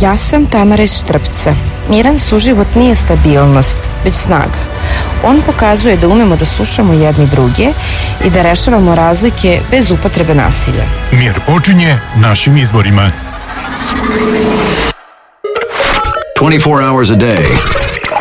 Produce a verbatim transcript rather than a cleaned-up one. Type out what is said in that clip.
Ja sam Tamara iz Štrpca. Miran suživot nije stabilnost, već snaga. On pokazuje da umemo da slušamo jedni druge i da rešavamo razlike bez upotrebe nasilja. Mir počinje našim izborima. twenty-four hours a day,